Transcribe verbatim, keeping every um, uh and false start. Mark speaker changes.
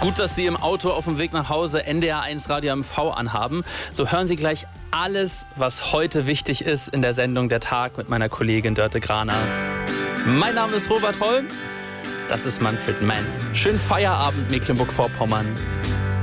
Speaker 1: Gut, dass Sie im Auto auf dem Weg nach Hause N D R eins Radio M V anhaben. So hören Sie gleich alles, was heute wichtig ist in der Sendung Der Tag mit meiner Kollegin Dörte Graner. Mein Name ist Robert Holm. Das ist Manfred Mann. Schönen Feierabend, Mecklenburg-Vorpommern.